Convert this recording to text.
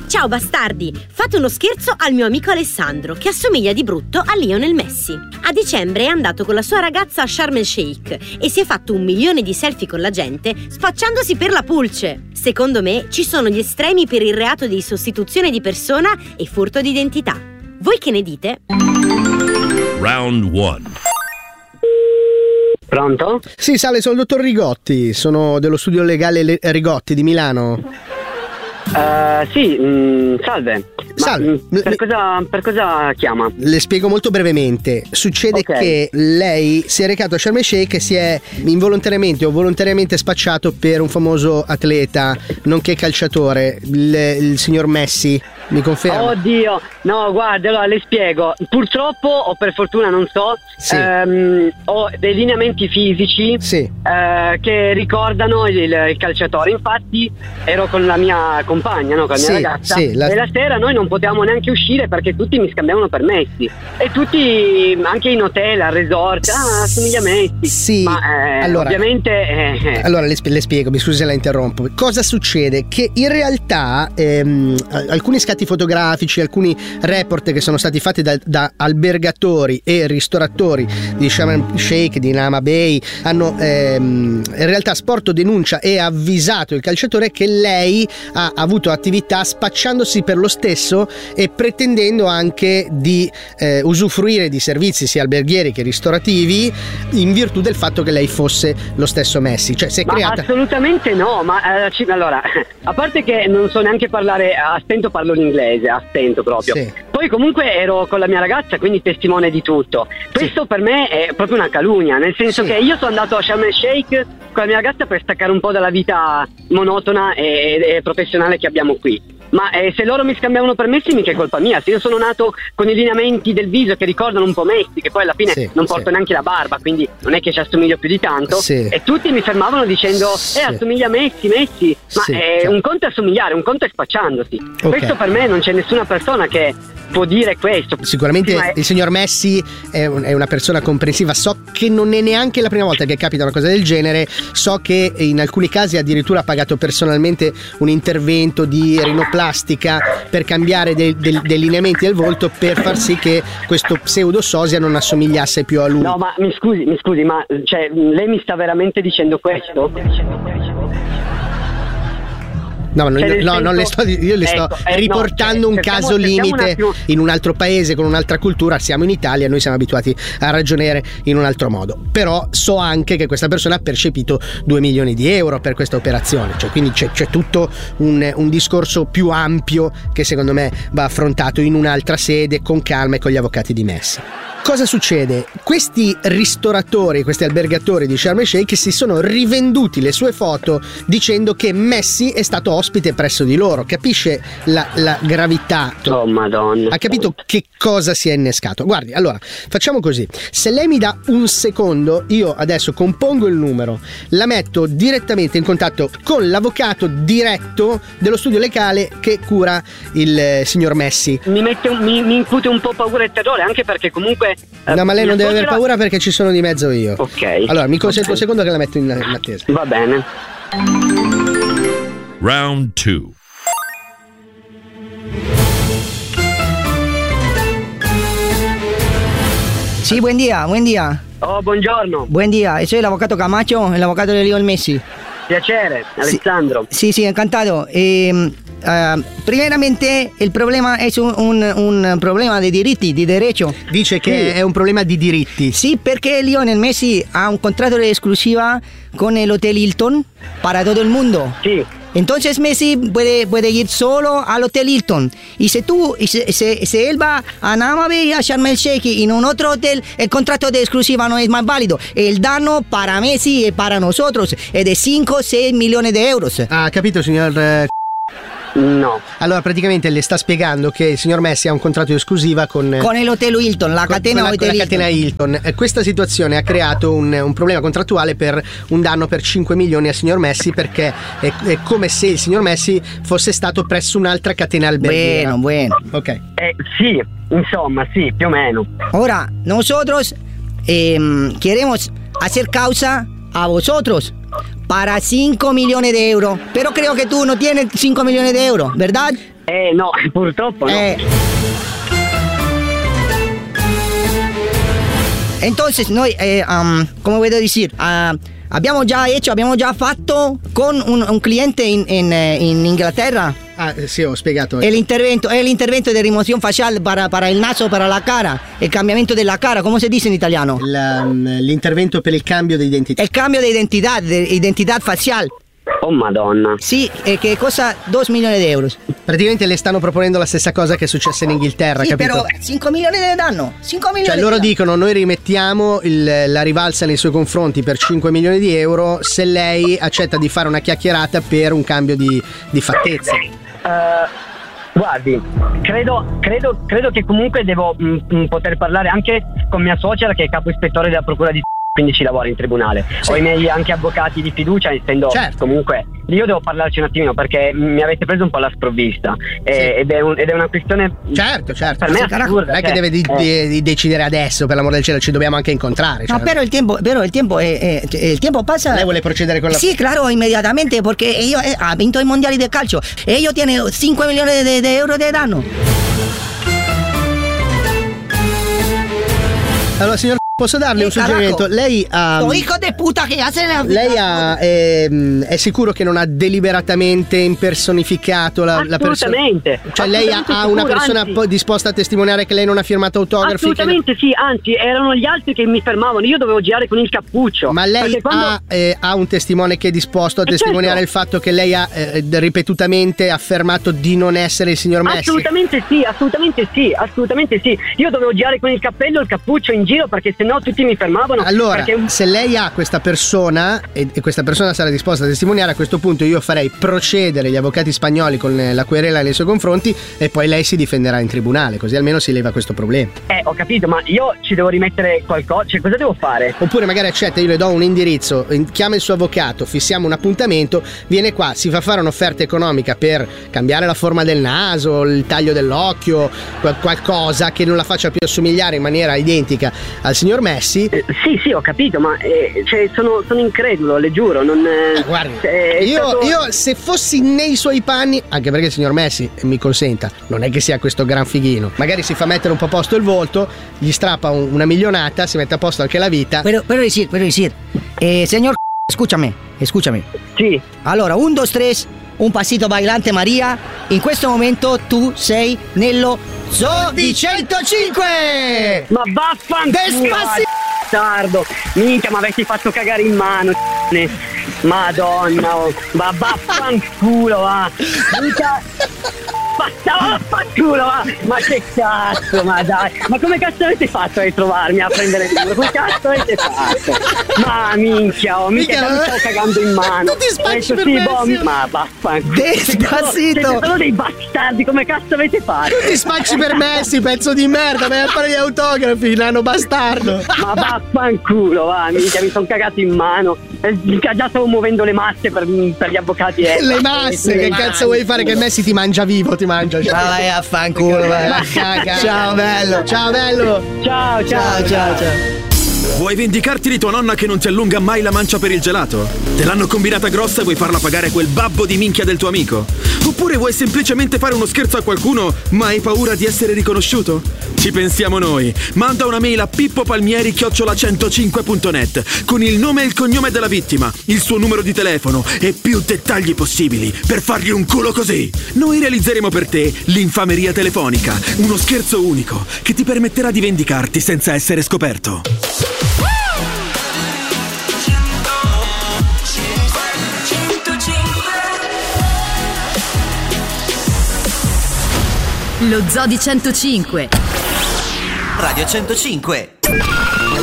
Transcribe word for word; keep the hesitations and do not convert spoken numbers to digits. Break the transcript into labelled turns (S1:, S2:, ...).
S1: Ciao bastardi, fate uno scherzo al mio amico Alessandro, che assomiglia di brutto a Lionel Messi. A dicembre è andato con la sua ragazza a Sharm el Sheikh e si è fatto un milione di selfie con la gente spacciandosi per la pulce. Secondo me ci sono gli estremi per il reato di sostituzione di persona e furto di identità. Voi che ne dite?
S2: Round one.
S3: Pronto?
S4: Sì, sale, sono il dottor Rigotti, sono dello studio legale Le- Rigotti di Milano.
S3: Uh, sì, mh, salve. Ma,
S4: Salve.
S3: mh, per, cosa, per cosa chiama?
S4: Le spiego molto brevemente. Succede
S3: Ok.
S4: che lei si è recato a Sharm el Sheikh e si è involontariamente o volontariamente spacciato per un famoso atleta, nonché calciatore, il, il signor Messi. Mi conferma?
S3: Oddio, no, guarda, allora le spiego. Purtroppo, o per fortuna non so,
S4: Sì.
S3: ehm, ho dei lineamenti fisici
S4: Sì.
S3: eh, che ricordano il, il calciatore. Infatti ero con la mia compagna, no, con la mia
S4: Sì,
S3: ragazza,
S4: sì, la-
S3: e la sera noi non potevamo neanche uscire perché tutti mi scambiavano permessi. E tutti, anche in hotel, al resort, ah, assomiglia a Messi.
S4: Sì.
S3: Ma eh,
S4: Allora-
S3: ovviamente... eh,
S4: Allora le, sp- le spiego, mi scusi se la interrompo. Cosa succede? Che in realtà ehm, alcuni scatti fotografici, alcuni report che sono stati fatti da, da albergatori e ristoratori di Sharm el Sheikh, di Nama Bay, hanno ehm, in realtà sporto denuncia e avvisato il calciatore che lei ha avuto attività spacciandosi per lo stesso e pretendendo anche di eh, usufruire di servizi sia alberghieri che ristorativi in virtù del fatto che lei fosse lo stesso Messi. Cioè si è
S3: Ma
S4: creata...
S3: assolutamente no, ma eh, ci- allora, a parte che non so neanche parlare, a stento parlo l'inglese, a stento proprio.
S4: Sì.
S3: Poi comunque ero con la mia ragazza, quindi testimone di tutto. Questo per me è proprio una calunnia, nel senso
S4: Sì.
S3: che io sono andato a Sharm el Sheikh con la mia ragazza per staccare un po' dalla vita monotona e, e professionale che abbiamo qui. Ma eh, se loro mi scambiavano permessi mica è colpa mia. Se io sono nato con i lineamenti del viso che ricordano un po' Messi, che poi alla fine
S4: Sì,
S3: non porto
S4: sì.
S3: neanche la barba, quindi non è che ci assomiglio più di tanto,
S4: Sì.
S3: e tutti mi fermavano dicendo
S4: Sì.
S3: eh assomiglia a Messi, Messi. Ma
S4: Sì,
S3: eh,
S4: chiaro.
S3: un conto è assomigliare, un conto è spacciandosi.
S4: Ok.
S3: Questo per me non c'è nessuna persona che può dire questo.
S4: Sicuramente
S3: Sì, ma è-
S4: il signor Messi è, un- è una persona comprensiva. So che non è neanche la prima volta che capita una cosa del genere. So che in alcuni casi addirittura ha pagato personalmente un intervento di rinoplastica per cambiare dei, dei- dei lineamenti del volto per far sì che questo pseudo sosia non assomigliasse più a lui.
S3: No, ma mi scusi, mi scusi, ma cioè, lei mi sta veramente dicendo questo?
S4: No, ma non,
S3: Cioè, nel
S4: no,
S3: senso-
S4: non le sto, io le sto
S3: Ecco, eh, no,
S4: riportando
S3: cioè,
S4: un
S3: cerchiamo-
S4: caso
S3: cerchiamo un
S4: limite
S3: attimo-
S4: in un altro paese con un'altra cultura. Siamo in Italia, noi siamo abituati a ragionare in un altro modo. Però so anche che questa persona ha percepito due milioni di euro per questa operazione. Cioè, quindi c'è, c'è tutto un, un discorso più ampio che secondo me va affrontato in un'altra sede con calma e con gli avvocati di Messi. Cosa succede? Questi ristoratori, questi albergatori di Sharm el Sheikh si sono rivenduti le sue foto dicendo che Messi è stato ospite presso di loro. Capisce la, la gravità?
S3: Oh madonna.
S4: Ha capito che cosa si è innescato? Guardi, allora, facciamo così. Se lei mi dà un secondo, io adesso compongo il numero, la metto direttamente in contatto con l'avvocato diretto dello studio legale che cura il eh, signor Messi.
S3: Mi, mette un- mi, mi incute un po' paura e terrore, anche perché comunque eh,
S4: No, ma lei
S3: mia
S4: non deve aver
S3: suocera-
S4: paura perché ci sono di mezzo io.
S3: Ok.
S4: Allora, mi consente
S3: Ok.
S4: un secondo che la metto in, in attesa.
S3: Va bene.
S2: Round two.
S5: Sí, buen día, buen día.
S3: Oh, buongiorno.
S5: Buen día. Soy el abogado Camacho, el abogado de Lionel Messi.
S3: Piacere, Alessandro.
S5: Sí, sí, encantado. Eh, ah, primeramente, el problema es un, un- un problema de diritti, di derecho.
S4: Dice che è un problema di diritti.
S5: Sí, porque Lionel Messi ha un contrato de exclusiva con el Hotel Hilton para todo el mundo.
S3: Sì.
S5: Entonces Messi puede, puede ir solo al Hotel Hilton. Y si tú, y si, si- si él va a Nama Bay, a Sharm el Sheikh, en un otro hotel, el contrato de exclusiva no es más válido. El daño para Messi y para nosotros es de cinco o seis millones de euros.
S4: Ha capito, signor eh,
S3: No.
S4: Allora, praticamente le sta spiegando che il signor Messi ha un contratto di esclusiva con
S5: Con el Hotel Hilton, la
S4: con-
S5: catena
S4: con la, con
S5: Hotel
S4: la
S5: Hilton.
S4: catena Hilton. Eh, Questa situazione ha creato un, un problema contrattuale per un danno per cinque milioni al signor Messi, perché è, è come se il signor Messi fosse stato presso un'altra catena alberghiera.
S5: Bueno, bueno.
S4: Ok.
S3: Eh, sì, insomma, sì, più o meno.
S5: Ahora, nosotros em, queremos hacer causa a vosotros para cinco millones de euros. Pero creo que tú no tienes cinco millones de euros, ¿verdad?
S3: Eh no, purtroppo no.
S5: Eh. Entonces noi, eh, um, come voglio dire, uh, abbiamo già hecho, abbiamo già fatto con un, un cliente in, in, in Inghilterra.
S4: Ah, sì, ho spiegato.
S5: El intervento, el intervento de remoción facial para, para el naso, para la cara, el cambiamento della cara, come si dice in italiano?
S4: La, l'intervento per il cambio di identità.
S5: El cambio de identidad, de identidad facial.
S3: Oh madonna.
S5: Sì, e che costa due milioni di euro.
S4: Praticamente le stanno proponendo la stessa cosa che è successa in Inghilterra,
S5: Sì,
S4: capito?
S5: però cinque milioni le danno. cinque milioni.
S4: Cioè loro
S5: le danno.
S4: dicono noi rimettiamo il, la rivalsa nei suoi confronti per cinque milioni di euro se lei accetta di fare una chiacchierata per un cambio di, di fattezza.
S3: Uh, guardi, credo, credo, credo che comunque devo mh, poter parlare anche con mia suocera che è capo ispettore della procura di quindi ci lavora in tribunale. Sì. Ho i miei anche avvocati di fiducia, essendo certo. comunque io devo parlarci un attimino perché mi avete preso un po' alla sprovvista sì. e, ed, è un, ed è una questione
S4: certo certo
S3: per me assurda,
S4: non è che
S3: cioè,
S4: deve di,
S3: eh.
S4: di decidere adesso, per l'amore del cielo, ci dobbiamo anche incontrare, cioè.
S5: No, però il tempo, però il tempo è, è, il tempo passa.
S4: Lei vuole procedere con la
S5: sì, claro, inmediatamente porque ellos eh, ha vinto i mondiali del calcio e ellos tienen cinque milioni di euro di danno.
S4: Allora signor, posso darle
S5: eh,
S4: un suggerimento?
S5: Caraco.
S4: Lei ha
S5: um, hijo de puta che hace la...
S4: Lei ha, è, è sicuro che non ha deliberatamente impersonificato la, la persona?
S3: Assolutamente.
S4: Cioè lei ha, ha una persona
S3: anzi,
S4: disposta a testimoniare che lei non ha firmato autografi?
S3: Assolutamente che... sì, anzi erano gli altri che mi fermavano, io dovevo girare con il cappuccio.
S4: Ma lei
S3: quando...
S4: ha, eh, ha un testimone che è disposto a
S3: eh
S4: testimoniare
S3: certo.
S4: il fatto che lei ha eh, ripetutamente affermato di non essere il signor Messi?
S3: Assolutamente sì, assolutamente sì, assolutamente sì. Io dovevo girare con il cappello e il cappuccio in giro perché sennò tutti mi fermavano.
S4: Allora,
S3: perché...
S4: se lei ha questa persona e, e questa persona sarà disposta a testimoniare, a questo punto io farei procedere gli avvocati spagnoli con la querela nei suoi confronti e poi lei si difenderà in tribunale, così almeno si leva questo problema.
S3: Eh, ho capito, ma io ci devo rimettere qualcosa, cioè cosa devo fare?
S4: Oppure magari accetta, io le do un indirizzo, chiama il suo avvocato, fissiamo un appuntamento, viene qua, si fa fare un'offerta economica per cambiare la forma del naso, il taglio dell'occhio, qualcosa che non la faccia più assomigliare in maniera identica al signor Messi.
S3: Eh, sì, sì, ho capito, ma eh, cioè, sono, sono incredulo, le giuro, non...
S4: Eh, guardi,
S3: eh,
S4: io,
S3: stato...
S4: io se fossi nei suoi panni, anche perché il signor Messi, mi consenta, non è che sia questo gran fighino, magari si fa mettere un po' a posto il volto, gli strappa un, una milionata, si mette a posto anche la vita.
S5: Pero, pero decir, pero decir, eh, señor, escúchame, escúchame.
S3: Sì.
S5: Allora, un, dos, tres, un passito bailante Maria, in questo momento tu sei nello Zoo di centocinque!
S3: Ma vaffanculo! Bastardo! Minchia, ma avessi fatto cagare in mano, Madonna, oh. Ma vaffanculo, va! Minchia! Basta, vaffanculo, va! Ma che cazzo, ma dai! Ma come cazzo avete fatto a ritrovarmi a prendere il numero? Come cazzo avete fatto? Ma minchia, oh, minchia,
S4: Mica,
S3: mi stavo cagando in mano!
S4: Non ti spacci per
S3: sì,
S4: Messi.
S3: boh, ma vaffanculo!
S5: Despacito!
S3: Siete solo dei bastardi, come cazzo avete fatto?
S4: Ti spacci per Messi, pezzo di merda, vai a fare gli autografi, nano bastardo!
S3: Ma vaffanculo, va, minchia, mi sono cagato in mano. Eh, Minchia, già stavo muovendo le masse per, per gli avvocati. Eh.
S4: Le masse, che cazzo vuoi fare? Che Messi ti mangia vivo, ti mangia.
S5: Ma vai a fanculo, vai. Ciao bello.
S4: Ciao bello.
S3: Ciao, ciao,
S5: Ciao, ciao, ciao.
S6: Vuoi vendicarti di tua nonna che non ti allunga mai la mancia per il gelato? Te l'hanno combinata grossa e vuoi farla pagare quel babbo di minchia del tuo amico? Oppure vuoi semplicemente fare uno scherzo a qualcuno ma hai paura di essere riconosciuto? Ci pensiamo noi. Manda una mail a pippopalmieri chiocciola centocinque punto net con il nome e il cognome della vittima, il suo numero di telefono e più dettagli possibili per fargli un culo così. Noi realizzeremo per te l'infameria telefonica, uno scherzo unico che ti permetterà di vendicarti senza essere scoperto.
S7: Lo Zoo di centocinque.
S8: Radio centocinque.